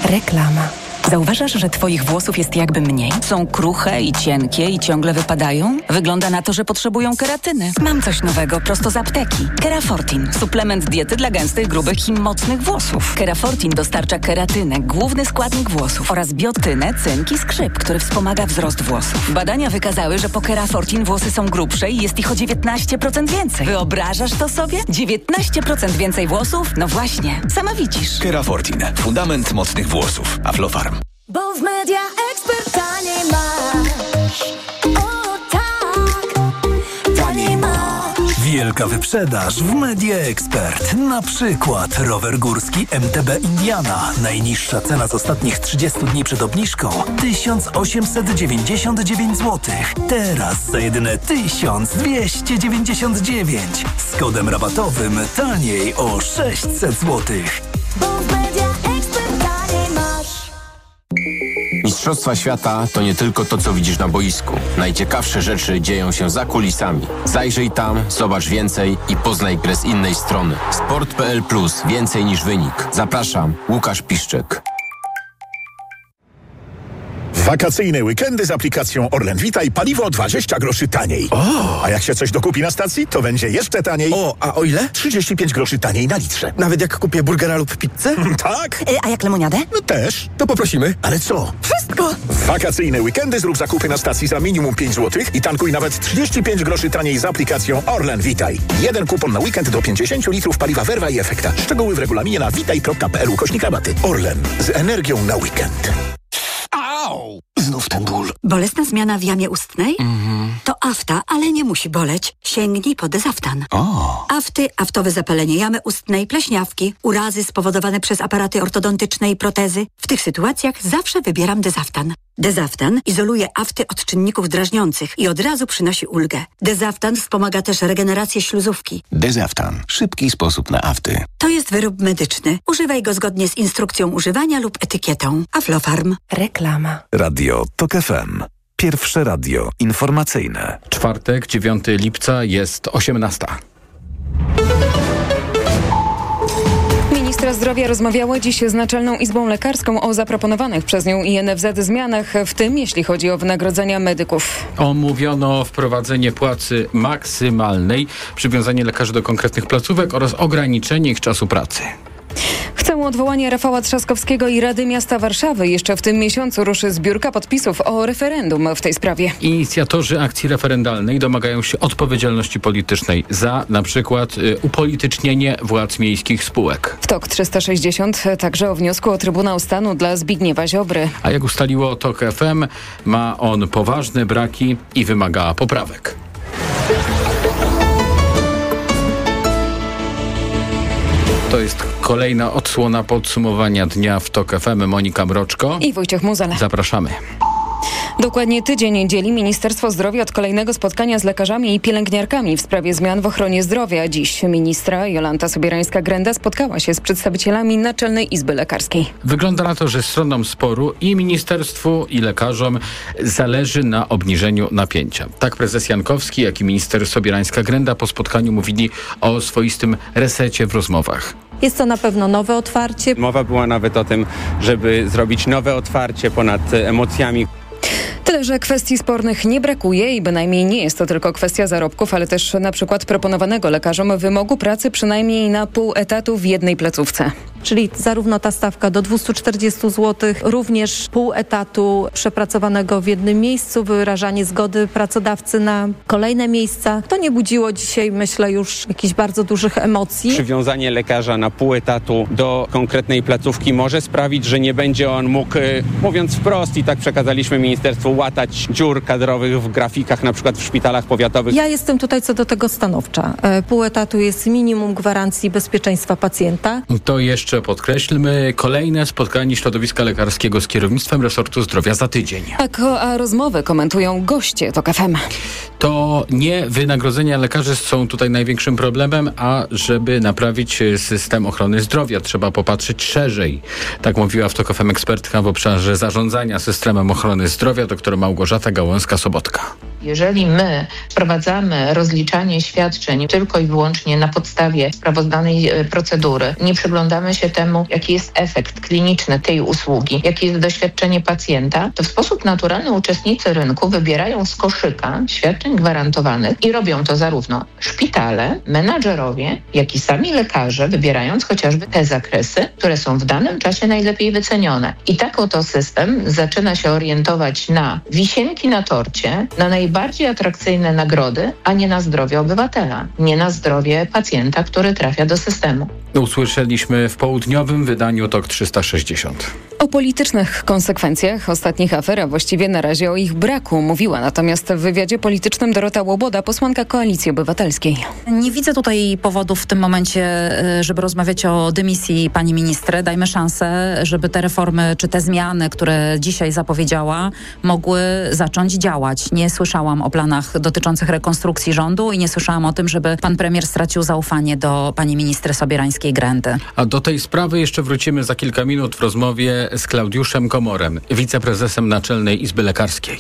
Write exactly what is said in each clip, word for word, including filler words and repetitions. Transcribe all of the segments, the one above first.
Reklama. Zauważasz, że twoich włosów jest jakby mniej? Są kruche i cienkie i ciągle wypadają? Wygląda na to, że potrzebują keratyny. Mam coś nowego prosto z apteki. Kerafortin. Suplement diety dla gęstych, grubych i mocnych włosów. Kerafortin dostarcza keratynę, główny składnik włosów, oraz biotynę, cynk i skrzyp, który wspomaga wzrost włosów. Badania wykazały, że po Kerafortin włosy są grubsze i jest ich o dziewiętnaście procent więcej. Wyobrażasz to sobie? dziewiętnaście procent więcej włosów? No właśnie, sama widzisz. Kerafortin. Fundament mocnych włosów. Aflofarm. Bo w Media Expert taniej masz. O tak, taniej masz. Wielka wyprzedaż w Media Expert. Na przykład rower górski M T B Indiana. Najniższa cena z ostatnich trzydziestu dni przed obniżką tysiąc osiemset dziewięćdziesiąt dziewięć złotych. Teraz za jedyne tysiąc dwieście dziewięćdziesiąt dziewięć. Z kodem rabatowym taniej o sześćset złotych. Bo w Media Expert taniej masz. Mistrzostwa świata to nie tylko to, co widzisz na boisku. Najciekawsze rzeczy dzieją się za kulisami. Zajrzyj tam, zobacz więcej i poznaj grę z innej strony. Sport kropka p l plus. Więcej niż wynik. Zapraszam, Łukasz Piszczek. Wakacyjne weekendy z aplikacją Orlen Vitaj, paliwo dwadzieścia groszy taniej. O! A jak się coś dokupi na stacji, to będzie jeszcze taniej. O, a o ile? trzydzieści pięć groszy taniej na litrze. Nawet jak kupię burgera lub pizzę? Tak? Y, a jak lemoniadę? No też. To poprosimy. Ale co? Wszystko! W wakacyjne weekendy zrób zakupy na stacji za minimum pięć złotych i tankuj nawet trzydzieści pięć groszy taniej z aplikacją Orlen Vitaj. Jeden kupon na weekend do pięćdziesiąt litrów paliwa Verva i Efekta. Szczegóły w regulaminie na witaj kropka p l ukośnik rabaty. Orlen. Z energią na weekend. Au! Znów ten ból. Bolesna zmiana w jamie ustnej? Mhm. To afta, ale nie musi boleć. Sięgnij po Dezaftan. O! Afty, aftowe zapalenie jamy ustnej, pleśniawki, urazy spowodowane przez aparaty ortodontyczne i protezy. W tych sytuacjach zawsze wybieram Dezaftan. Dezaftan izoluje afty od czynników drażniących i od razu przynosi ulgę. Dezaftan wspomaga też regenerację śluzówki. Dezaftan. Szybki sposób na afty. To jest wyrób medyczny. Używaj go zgodnie z instrukcją używania lub etykietą. Aflofarm. Reklama. Radio Tok F M. Pierwsze radio informacyjne. Czwartek, dziewiątego lipca, jest osiemnasta. Ministra zdrowia rozmawiała dziś z Naczelną Izbą Lekarską o zaproponowanych przez nią i N F Z zmianach, w tym jeśli chodzi o wynagrodzenia medyków. Omówiono wprowadzenie płacy maksymalnej, przywiązanie lekarzy do konkretnych placówek oraz ograniczenie ich czasu pracy. Chcą odwołania Rafała Trzaskowskiego i Rady Miasta Warszawy. Jeszcze w tym miesiącu ruszy zbiórka podpisów o referendum w tej sprawie. Inicjatorzy akcji referendalnej domagają się odpowiedzialności politycznej za na przykład y, upolitycznienie władz miejskich spółek. W Tok trzysta sześćdziesiąt także o wniosku o Trybunał Stanu dla Zbigniewa Ziobry. A jak ustaliło Tok F M, ma on poważne braki i wymaga poprawek. To jest kolejna odsłona podsumowania dnia w Tok F M. Monika Mroczko i Wojciech Muzala. Zapraszamy. Dokładnie tydzień dzieli Ministerstwo Zdrowia od kolejnego spotkania z lekarzami i pielęgniarkami w sprawie zmian w ochronie zdrowia. Dziś ministra Jolanta Sobierańska-Grenda spotkała się z przedstawicielami Naczelnej Izby Lekarskiej. Wygląda na to, że stronom sporu i ministerstwu, i lekarzom zależy na obniżeniu napięcia. Tak prezes Jankowski, jak i minister Sobierańska-Grenda po spotkaniu mówili o swoistym resecie w rozmowach. Jest to na pewno nowe otwarcie. Mowa była nawet o tym, żeby zrobić nowe otwarcie ponad emocjami. Tyle, że kwestii spornych nie brakuje i bynajmniej nie jest to tylko kwestia zarobków, ale też na przykład proponowanego lekarzom wymogu pracy przynajmniej na pół etatu w jednej placówce. Czyli zarówno ta stawka do dwieście czterdzieści złotych, również pół etatu przepracowanego w jednym miejscu, wyrażanie zgody pracodawcy na kolejne miejsca. To nie budziło dzisiaj, myślę, już jakichś bardzo dużych emocji. Przywiązanie lekarza na pół etatu do konkretnej placówki może sprawić, że nie będzie on mógł, mówiąc wprost, i tak przekazaliśmy ministerstwu, łatać dziur kadrowych w grafikach, na przykład w szpitalach powiatowych. Ja jestem tutaj co do tego stanowcza. Pół etatu jest minimum gwarancji bezpieczeństwa pacjenta. To jeszcze podkreślmy kolejne spotkanie środowiska lekarskiego z kierownictwem resortu zdrowia za tydzień. Tak, a rozmowę komentują goście Tok F M. To nie wynagrodzenia lekarzy są tutaj największym problemem, a żeby naprawić system ochrony zdrowia, trzeba popatrzeć szerzej. Tak mówiła w Tok F M ekspertka w obszarze zarządzania systemem ochrony zdrowia dr Małgorzata Gałązka-Sobotka. Jeżeli my wprowadzamy rozliczanie świadczeń tylko i wyłącznie na podstawie sprawozdanej procedury, nie przyglądamy się temu, jaki jest efekt kliniczny tej usługi, jakie jest doświadczenie pacjenta, to w sposób naturalny uczestnicy rynku wybierają z koszyka świadczeń gwarantowanych i robią to zarówno szpitale, menadżerowie, jak i sami lekarze, wybierając chociażby te zakresy, które są w danym czasie najlepiej wycenione. I tak oto system zaczyna się orientować na wisienki na torcie, na najbardziej atrakcyjne nagrody, a nie na zdrowie obywatela, nie na zdrowie pacjenta, który trafia do systemu. Usłyszeliśmy w południowym wydaniu T O K trzysta sześćdziesiąt. O politycznych konsekwencjach ostatnich afer, a właściwie na razie o ich braku, mówiła natomiast w wywiadzie politycznym Dorota Łoboda, posłanka Koalicji Obywatelskiej. Nie widzę tutaj powodów w tym momencie, żeby rozmawiać o dymisji pani ministry. Dajmy szansę, żeby te reformy czy te zmiany, które dzisiaj zapowiedziała, mogły zacząć działać. Nie słyszałam o planach dotyczących rekonstrukcji rządu i nie słyszałam o tym, żeby pan premier stracił zaufanie do pani ministry Sobierańskiej-Grendy. A do tej sprawy jeszcze wrócimy za kilka minut w rozmowie z Klaudiuszem Komorem, wiceprezesem Naczelnej Izby Lekarskiej.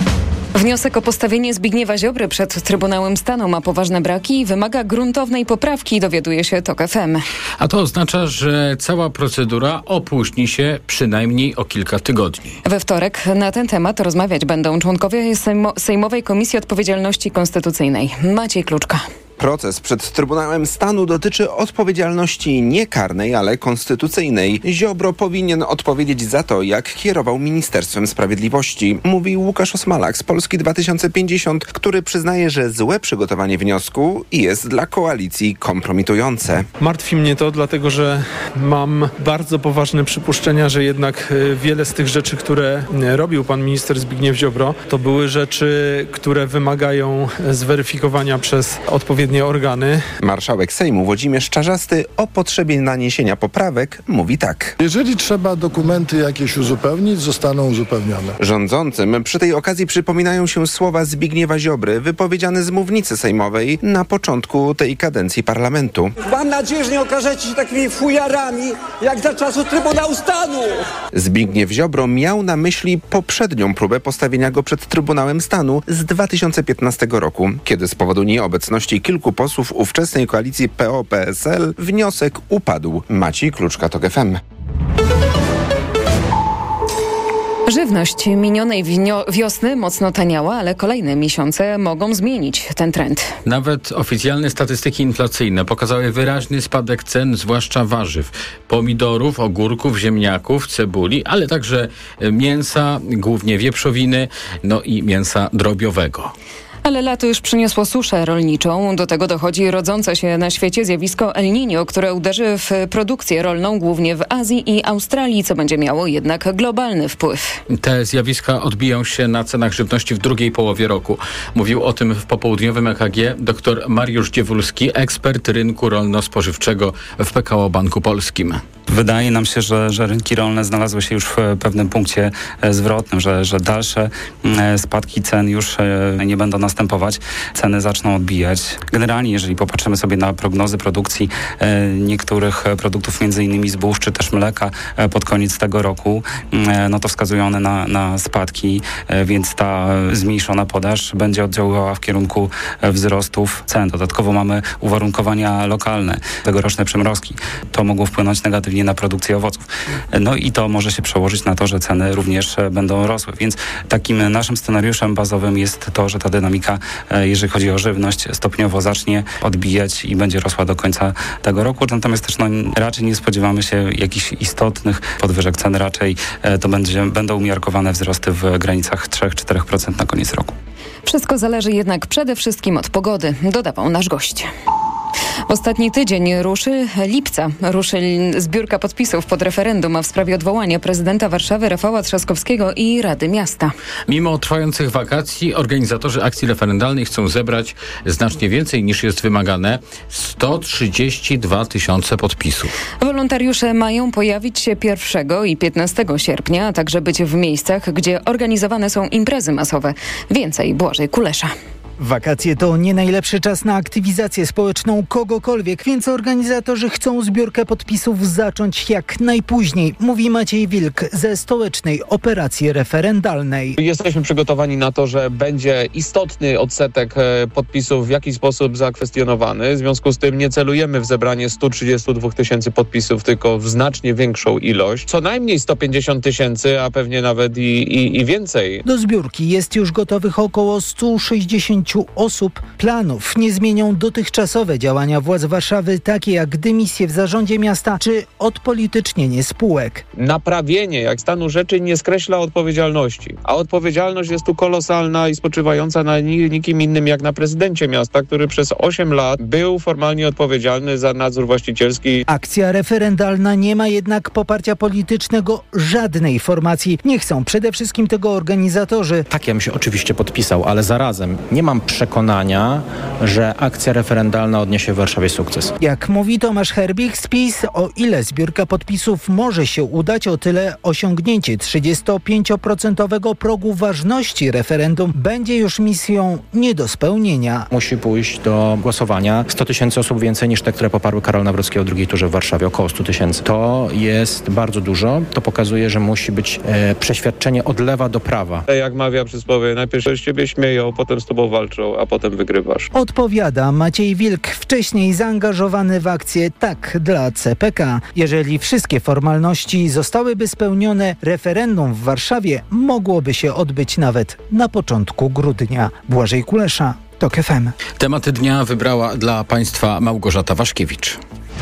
Wniosek o postawienie Zbigniewa Ziobry przed Trybunałem Stanu ma poważne braki i wymaga gruntownej poprawki, dowiaduje się T O K F M. A to oznacza, że cała procedura opóźni się przynajmniej o kilka tygodni. We wtorek na ten temat rozmawiać będą członkowie Sejmo- Sejmowej Komisji Odpowiedzialności Konstytucyjnej. Maciej Kluczka. Proces przed Trybunałem Stanu dotyczy odpowiedzialności nie karnej, ale konstytucyjnej. Ziobro powinien odpowiedzieć za to, jak kierował Ministerstwem Sprawiedliwości, mówi Łukasz Osmalak z Polski dwa tysiące pięćdziesiąt, który przyznaje, że złe przygotowanie wniosku jest dla koalicji kompromitujące. Martwi mnie to, dlatego że mam bardzo poważne przypuszczenia, że jednak wiele z tych rzeczy, które robił pan minister Zbigniew Ziobro, to były rzeczy, które wymagają zweryfikowania przez odpowiednie organy. Marszałek Sejmu Włodzimierz Czarzasty o potrzebie naniesienia poprawek mówi tak. Jeżeli trzeba dokumenty jakieś uzupełnić, zostaną uzupełnione. Rządzącym przy tej okazji przypominają się słowa Zbigniewa Ziobry wypowiedziane z mównicy sejmowej na początku tej kadencji parlamentu. Mam nadzieję, że nie okażecie się takimi fujarami jak za czasów Trybunału Stanu. Zbigniew Ziobro miał na myśli poprzednią próbę postawienia go przed Trybunałem Stanu z dwa tysiące piętnastego roku, kiedy z powodu nieobecności kilku posłów ówczesnej koalicji P O P S L wniosek upadł. Maciej Kluczka, T O K F M. Żywność minionej wnio- wiosny mocno taniała, ale kolejne miesiące mogą zmienić ten trend. Nawet oficjalne statystyki inflacyjne pokazały wyraźny spadek cen, zwłaszcza warzyw, pomidorów, ogórków, ziemniaków, cebuli, ale także mięsa, głównie wieprzowiny, no i mięsa drobiowego. Ale lato już przyniosło suszę rolniczą. Do tego dochodzi rodzące się na świecie zjawisko El Niño, które uderzy w produkcję rolną głównie w Azji i Australii, co będzie miało jednak globalny wpływ. Te zjawiska odbiją się na cenach żywności w drugiej połowie roku. Mówił o tym w popołudniowym E K G dr Mariusz Dziewulski, ekspert rynku rolno-spożywczego w P K O Banku Polskim. Wydaje nam się, że, że rynki rolne znalazły się już w pewnym punkcie zwrotnym, że, że dalsze spadki cen już nie będą następować. Ceny zaczną odbijać. Generalnie, jeżeli popatrzymy sobie na prognozy produkcji niektórych produktów, między innymi zbóż czy też mleka pod koniec tego roku, no to wskazują one na, na spadki, więc ta zmniejszona podaż będzie oddziaływała w kierunku wzrostów cen. Dodatkowo mamy uwarunkowania lokalne, tegoroczne przymrozki. To mogło wpłynąć negatywnie na produkcję owoców. No i to może się przełożyć na to, że ceny również będą rosły. Więc takim naszym scenariuszem bazowym jest to, że ta dynamika, jeżeli chodzi o żywność, stopniowo zacznie odbijać i będzie rosła do końca tego roku. Natomiast też no, raczej nie spodziewamy się jakichś istotnych podwyżek cen. Raczej to będzie, będą umiarkowane wzrosty w granicach trzy do czterech procent na koniec roku. Wszystko zależy jednak przede wszystkim od pogody, dodawał nasz gość. Ostatni tydzień ruszy lipca. Ruszy zbiórka podpisów pod referendum w sprawie odwołania prezydenta Warszawy Rafała Trzaskowskiego i Rady Miasta. Mimo trwających wakacji organizatorzy akcji referendalnej chcą zebrać znacznie więcej niż jest wymagane. sto trzydzieści dwa tysiące podpisów. Wolontariusze mają pojawić się pierwszego i piętnastego sierpnia, a także być w miejscach, gdzie organizowane są imprezy masowe. Więcej Błażej Kulesza. Wakacje to nie najlepszy czas na aktywizację społeczną kogokolwiek, więc organizatorzy chcą zbiórkę podpisów zacząć jak najpóźniej, mówi Maciej Wilk ze Stołecznej Operacji Referendalnej. Jesteśmy przygotowani na to, że będzie istotny odsetek podpisów w jakiś sposób zakwestionowany. W związku z tym nie celujemy w zebranie sto trzydzieści dwa tysięcy podpisów, tylko w znacznie większą ilość. Co najmniej sto pięćdziesiąt tysięcy, a pewnie nawet i, i, i więcej. Do zbiórki jest już gotowych około sto sześćdziesiąt osób. Planów nie zmienią dotychczasowe działania władz Warszawy, takie jak dymisje w zarządzie miasta czy odpolitycznienie spółek. Naprawienie jak stanu rzeczy nie skreśla odpowiedzialności, a odpowiedzialność jest tu kolosalna i spoczywająca na nikim innym jak na prezydencie miasta, który przez osiem lat był formalnie odpowiedzialny za nadzór właścicielski. Akcja referendalna nie ma jednak poparcia politycznego żadnej formacji. Nie chcą przede wszystkim tego organizatorzy. Tak, ja bym się oczywiście podpisał, ale zarazem nie mam przekonania, że akcja referendalna odniesie w Warszawie sukces. Jak mówi Tomasz Herbik z PiS, o ile zbiórka podpisów może się udać, o tyle osiągnięcie trzydziestopięcioprocentowego progu ważności referendum będzie już misją nie do spełnienia. Musi pójść do głosowania sto tysięcy osób więcej niż te, które poparły Karola Nawrockiego w drugiej turze w Warszawie, około sto tysięcy. To jest bardzo dużo. To pokazuje, że musi być e, przeświadczenie od lewa do prawa. Jak mawia przysłowie, najpierw się z ciebie śmieją, potem z tobą walczą, a potem wygrywasz. Odpowiada Maciej Wilk, wcześniej zaangażowany w akcję Tak dla C P K. Jeżeli wszystkie formalności zostałyby spełnione, referendum w Warszawie mogłoby się odbyć nawet na początku grudnia. Błażej Kulesza, TOK F M. Tematy dnia wybrała dla Państwa Małgorzata Waszkiewicz.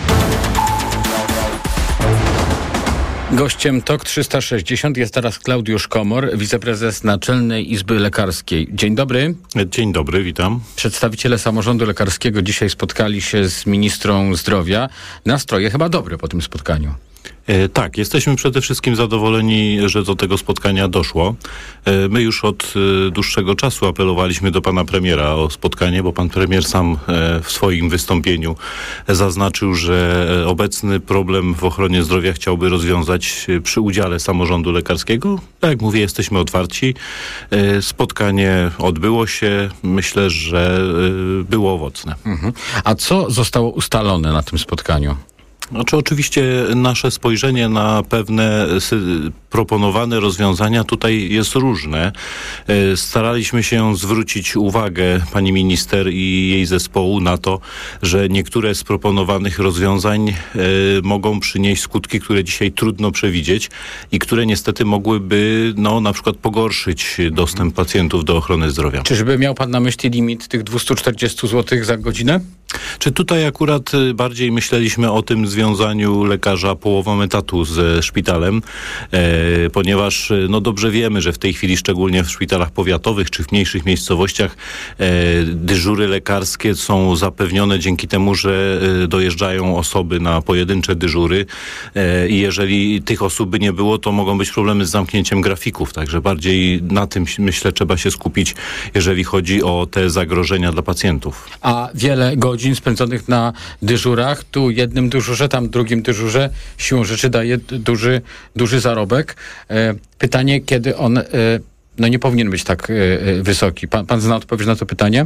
Gościem TOK trzysta sześćdziesiąt jest teraz Klaudiusz Komor, wiceprezes Naczelnej Izby Lekarskiej. Dzień dobry. Dzień dobry, witam. Przedstawiciele samorządu lekarskiego dzisiaj spotkali się z ministrą zdrowia. Nastroje chyba dobre po tym spotkaniu. E, tak, jesteśmy przede wszystkim zadowoleni, że do tego spotkania doszło. E, my już od e, dłuższego czasu apelowaliśmy do pana premiera o spotkanie, bo pan premier sam e, w swoim wystąpieniu zaznaczył, że obecny problem w ochronie zdrowia chciałby rozwiązać przy udziale samorządu lekarskiego. Tak jak mówię, jesteśmy otwarci. E, spotkanie odbyło się. Myślę, że e, było owocne. Mhm. A co zostało ustalone na tym spotkaniu? Znaczy oczywiście nasze spojrzenie na pewne sy- proponowane rozwiązania tutaj jest różne. E, staraliśmy się zwrócić uwagę pani minister i jej zespołu na to, że niektóre z proponowanych rozwiązań e, mogą przynieść skutki, które dzisiaj trudno przewidzieć i które niestety mogłyby no, na przykład pogorszyć dostęp pacjentów do ochrony zdrowia. Czyżby miał pan na myśli limit tych dwieście czterdzieści złotych za godzinę? Czy tutaj akurat bardziej myśleliśmy o tym związaniu lekarza połową etatu ze szpitalem, e, ponieważ no dobrze wiemy, że w tej chwili szczególnie w szpitalach powiatowych czy w mniejszych miejscowościach e, dyżury lekarskie są zapewnione dzięki temu, że e, dojeżdżają osoby na pojedyncze dyżury e, i jeżeli tych osób by nie było, to mogą być problemy z zamknięciem grafików, także bardziej na tym myślę trzeba się skupić, jeżeli chodzi o te zagrożenia dla pacjentów. A wiele godzin spędzonych na dyżurach, tu jednym dyżurze, tam drugim dyżurze, siłą rzeczy daje duży, duży zarobek. E, pytanie, kiedy on e, no nie powinien być tak e, wysoki. Pan, pan zna odpowiedź na to pytanie?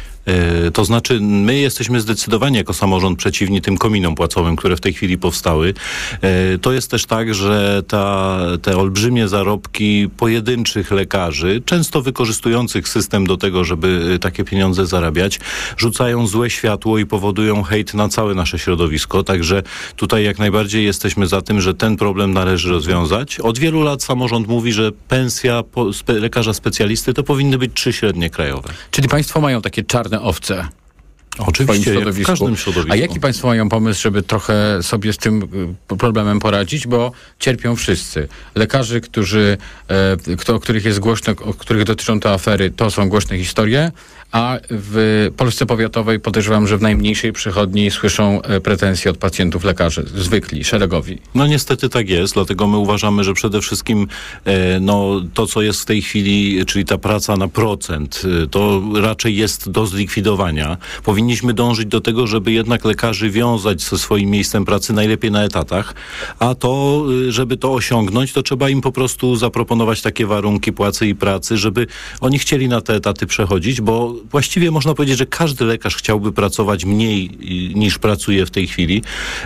To znaczy, my jesteśmy zdecydowani jako samorząd przeciwni tym kominom płacowym, które w tej chwili powstały. To jest też tak, że ta, te olbrzymie zarobki pojedynczych lekarzy, często wykorzystujących system do tego, żeby takie pieniądze zarabiać, rzucają złe światło i powodują hejt na całe nasze środowisko. Także tutaj jak najbardziej jesteśmy za tym, że ten problem należy rozwiązać. Od wielu lat samorząd mówi, że pensja po, spe, lekarza specjalisty to powinny być trzy średnie krajowe. Czyli państwo mają takie czarne owce? Oczywiście, w, w każdym środowisku. A jaki państwo mają pomysł, żeby trochę sobie z tym problemem poradzić, bo cierpią wszyscy. Lekarze, którzy, e, kto, o których jest głośno, o których dotyczą te afery, to są głośne historie, a w Polsce powiatowej podejrzewam, że w najmniejszej przychodni słyszą pretensje od pacjentów lekarzy, zwykli, szeregowi. No niestety tak jest, dlatego my uważamy, że przede wszystkim e, no, to, co jest w tej chwili, czyli ta praca na procent, e, to raczej jest do zlikwidowania. Powinniśmy dążyć do tego, żeby jednak lekarzy wiązać ze swoim miejscem pracy najlepiej na etatach, a to, żeby to osiągnąć, to trzeba im po prostu zaproponować takie warunki płacy i pracy, żeby oni chcieli na te etaty przechodzić, bo właściwie można powiedzieć, że każdy lekarz chciałby pracować mniej niż pracuje w tej chwili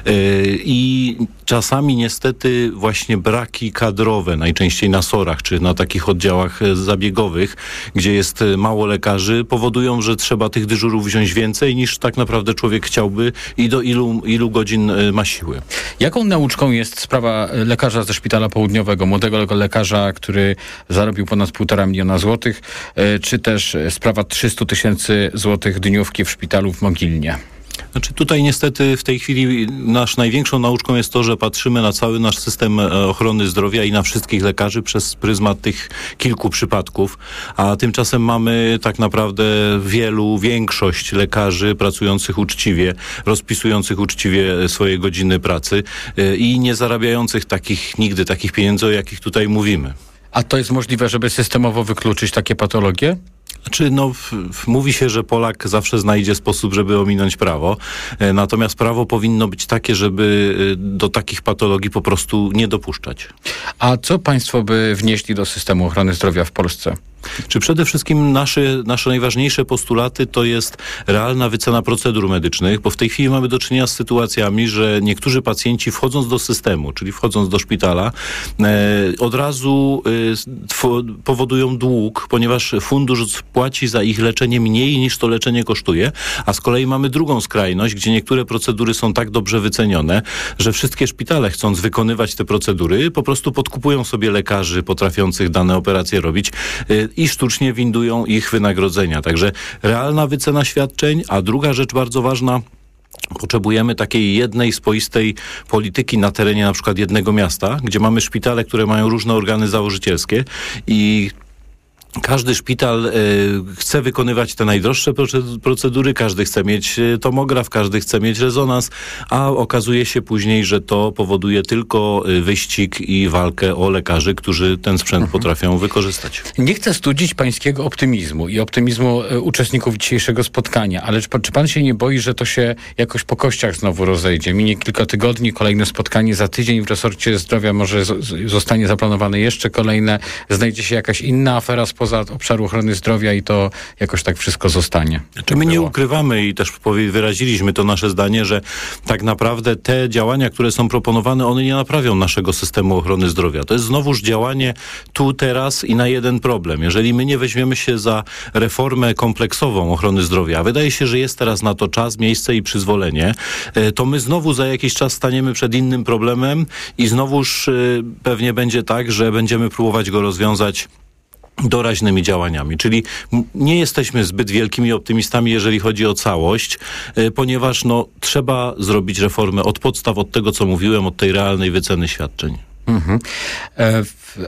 i czasami niestety właśnie braki kadrowe, najczęściej na sorach czy na takich oddziałach zabiegowych, gdzie jest mało lekarzy, powodują, że trzeba tych dyżurów wziąć więcej niż tak naprawdę człowiek chciałby i do ilu, ilu godzin ma siły. Jaką nauczką jest sprawa lekarza ze Szpitala Południowego, młodego lekarza, który zarobił ponad półtora miliona złotych, czy też sprawa trzysta tysięcy złotych dniówki w szpitalu w Mogilnie? Znaczy tutaj niestety w tej chwili nasz największą nauczką jest to, że patrzymy na cały nasz system ochrony zdrowia i na wszystkich lekarzy przez pryzmat tych kilku przypadków, a tymczasem mamy tak naprawdę wielu, większość lekarzy pracujących uczciwie, rozpisujących uczciwie swoje godziny pracy i nie zarabiających takich nigdy takich pieniędzy, o jakich tutaj mówimy. A to jest możliwe, żeby systemowo wykluczyć takie patologie? Znaczy, no, w, w, mówi się, że Polak zawsze znajdzie sposób, żeby ominąć prawo. E, natomiast prawo powinno być takie, żeby e, do takich patologii po prostu nie dopuszczać. A co państwo by wnieśli do systemu ochrony zdrowia w Polsce? Czy przede wszystkim nasze, nasze najważniejsze postulaty to jest realna wycena procedur medycznych, bo w tej chwili mamy do czynienia z sytuacjami, że niektórzy pacjenci wchodząc do systemu, czyli wchodząc do szpitala, e, od razu e, tw- powodują dług, ponieważ fundusz płaci za ich leczenie mniej niż to leczenie kosztuje, a z kolei mamy drugą skrajność, gdzie niektóre procedury są tak dobrze wycenione, że wszystkie szpitale, chcąc wykonywać te procedury, po prostu podkupują sobie lekarzy potrafiących dane operacje robić e, i sztucznie windują ich wynagrodzenia. Także realna wycena świadczeń, a druga rzecz bardzo ważna, potrzebujemy takiej jednej, spoistej polityki na terenie na przykład jednego miasta, gdzie mamy szpitale, które mają różne organy założycielskie i każdy szpital y, chce wykonywać te najdroższe procedury, każdy chce mieć tomograf, każdy chce mieć rezonans, a okazuje się później, że to powoduje tylko wyścig i walkę o lekarzy, którzy ten sprzęt mhm. potrafią wykorzystać. Nie chcę studzić pańskiego optymizmu i optymizmu y, uczestników dzisiejszego spotkania, ale czy, czy pan się nie boi, że to się jakoś po kościach znowu rozejdzie? Minie kilka tygodni, kolejne spotkanie za tydzień w resorcie zdrowia może z, zostanie zaplanowane jeszcze kolejne, znajdzie się jakaś inna afera z poza obszaru ochrony zdrowia i to jakoś tak wszystko zostanie. Czy my nie ukrywamy i też wyraziliśmy to nasze zdanie, że tak naprawdę te działania, które są proponowane, one nie naprawią naszego systemu ochrony zdrowia. To jest znowuż działanie tu, teraz i na jeden problem. Jeżeli my nie weźmiemy się za reformę kompleksową ochrony zdrowia, a wydaje się, że jest teraz na to czas, miejsce i przyzwolenie, to my znowu za jakiś czas staniemy przed innym problemem i znowuż pewnie będzie tak, że będziemy próbować go rozwiązać doraźnymi działaniami, czyli nie jesteśmy zbyt wielkimi optymistami, jeżeli chodzi o całość, y, ponieważ no, trzeba zrobić reformę od podstaw, od tego, co mówiłem, od tej realnej wyceny świadczeń. Mhm. E,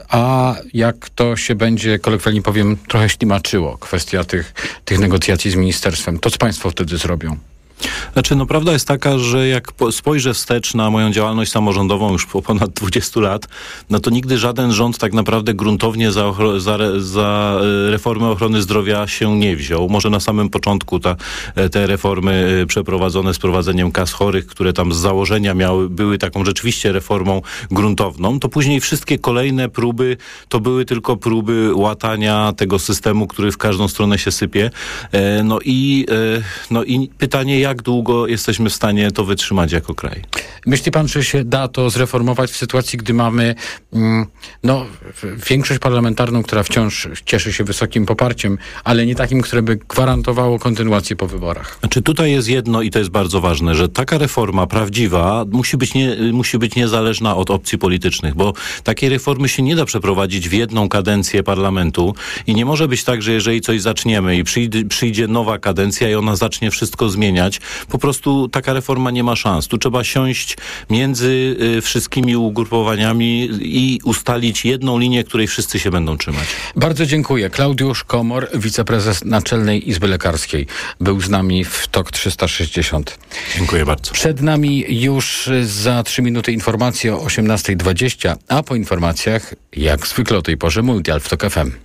a jak to się będzie, kolokwialnie powiem, trochę ślimaczyło, kwestia tych, tych negocjacji z ministerstwem, to co państwo wtedy zrobią? Znaczy, no prawda jest taka, że jak spojrzę wstecz na moją działalność samorządową już po ponad dwudziestu lat, no to nigdy żaden rząd tak naprawdę gruntownie za, ochro- za, za reformę ochrony zdrowia się nie wziął. Może na samym początku ta, te reformy przeprowadzone z prowadzeniem kas chorych, które tam z założenia miały, były taką rzeczywiście reformą gruntowną, to później wszystkie kolejne próby to były tylko próby łatania tego systemu, który w każdą stronę się sypie. No i, no i pytanie, jak długo jesteśmy w stanie to wytrzymać jako kraj? Myśli pan, że się da to zreformować w sytuacji, gdy mamy mm, no, większość parlamentarną, która wciąż cieszy się wysokim poparciem, ale nie takim, które by gwarantowało kontynuację po wyborach? Znaczy tutaj jest jedno i to jest bardzo ważne, że taka reforma prawdziwa musi być, nie, musi być niezależna od opcji politycznych, bo takiej reformy się nie da przeprowadzić w jedną kadencję parlamentu i nie może być tak, że jeżeli coś zaczniemy i przyjdzie, przyjdzie nowa kadencja i ona zacznie wszystko zmieniać, po prostu taka reforma nie ma szans. Tu trzeba siąść między y, wszystkimi ugrupowaniami i ustalić jedną linię, której wszyscy się będą trzymać. Bardzo dziękuję. Klaudiusz Komor, wiceprezes Naczelnej Izby Lekarskiej, był z nami w Tok trzysta sześćdziesiąt. Dziękuję bardzo. Przed nami już za trzy minuty informacje o osiemnasta dwadzieścia, a po informacjach, jak zwykle o tej porze, Mundial w Tok F M.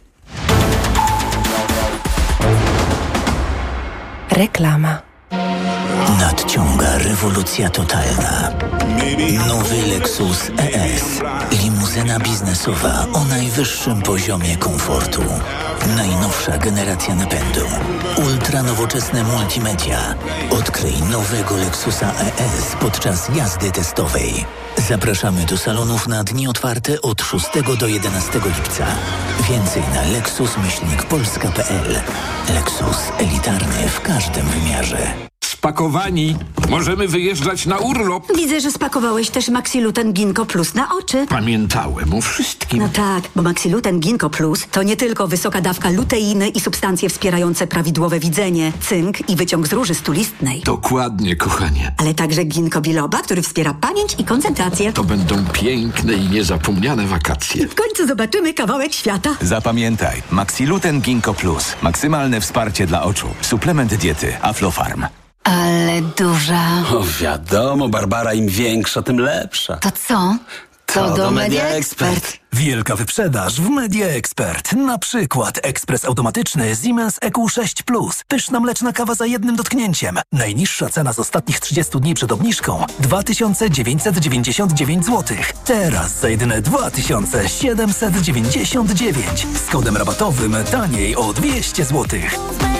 Reklama. Nadciąga rewolucja totalna. Nowy Lexus E S. Limuzyna biznesowa o najwyższym poziomie komfortu. Najnowsza generacja napędu. Ultra nowoczesne multimedia. Odkryj nowego Lexusa E S podczas jazdy testowej. Zapraszamy do salonów na dni otwarte od szóstego do jedenastego lipca. Więcej na lexus myślnik polska kropka p l. Lexus elitarny w każdym wymiarze. Spakowani. Możemy wyjeżdżać na urlop. Widzę, że spakowałeś też Maxiluten Ginkgo Plus na oczy. Pamiętałem o wszystkim. No tak, bo Maxiluten Ginkgo Plus to nie tylko wysoka dawka luteiny i substancje wspierające prawidłowe widzenie, cynk i wyciąg z róży stulistnej. Dokładnie, kochanie. Ale także ginkgo biloba, który wspiera pamięć i koncentrację. To będą piękne i niezapomniane wakacje. I w końcu zobaczymy kawałek świata. Zapamiętaj, Maxiluten Ginkgo Plus. Maksymalne wsparcie dla oczu. Suplement diety Aflofarm. Ale duża. O wiadomo, Barbara, im większa, tym lepsza. To co? To, to do, do Media Media Expert. Expert. Wielka wyprzedaż w Media Expert. Na przykład ekspres automatyczny Siemens E Q sześć plus. Pyszna mleczna kawa za jednym dotknięciem. Najniższa cena z ostatnich trzydziestu dni przed obniżką dwa tysiące dziewięćset dziewięćdziesiąt dziewięć złotych. Teraz za jedyne dwa tysiące siedemset dziewięćdziesiąt dziewięć. Z kodem rabatowym taniej o dwieście złotych.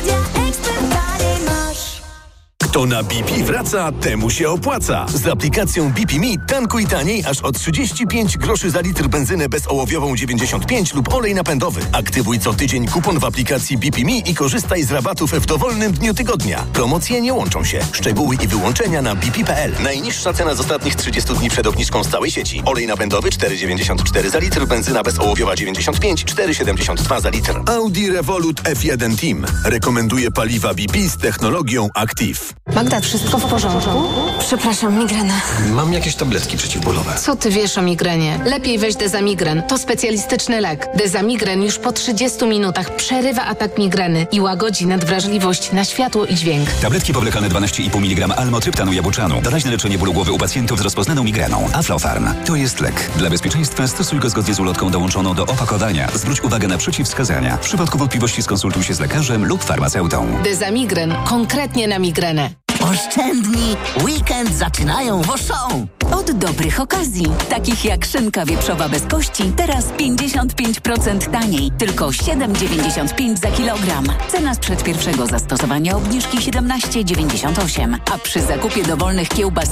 Kto na B P wraca, temu się opłaca. Z aplikacją B P Me tankuj taniej aż o trzydzieści pięć groszy za litr benzynę bezołowiową dziewięćdziesiąt pięć lub olej napędowy. Aktywuj co tydzień kupon w aplikacji B P Me i korzystaj z rabatów w dowolnym dniu tygodnia. Promocje nie łączą się. Szczegóły i wyłączenia na b p kropka p l. Najniższa cena z ostatnich trzydziestu dni przed obniżką z całej sieci. Olej napędowy cztery dziewięćdziesiąt cztery za litr, benzyna bezołowiowa dziewięćdziesiąt pięć, cztery siedemdziesiąt dwa za litr. Audi Revolut F jeden Team rekomenduje paliwa B P z technologią Active. Magda, wszystko w porządku? Przepraszam, migrena. Mam jakieś tabletki przeciwbólowe. Co ty wiesz o migrenie? Lepiej weź Dezamigren. To specjalistyczny lek. Dezamigren już po trzydziestu minutach przerywa atak migreny i łagodzi nadwrażliwość na światło i dźwięk. Tabletki powlekane dwanaście i pół miligrama almotryptanu jabłczanu. Doraźne leczenie bólu głowy u pacjentów z rozpoznaną migreną. Aflofarm. To jest lek. Dla bezpieczeństwa stosuj go zgodnie z ulotką dołączoną do opakowania. Zwróć uwagę na przeciwwskazania. W przypadku wątpliwości skonsultuj się z lekarzem lub farmaceutą. Dezamigren. Konkretnie na migrenę. Oszczędni! Weekend zaczynają w Auchan! Od dobrych okazji, takich jak szynka wieprzowa bez kości, teraz pięćdziesiąt pięć procent taniej, tylko siedem dziewięćdziesiąt pięć za kilogram. Cena sprzed pierwszego zastosowania obniżki siedemnaście dziewięćdziesiąt osiem, a przy zakupie dowolnych kiełbas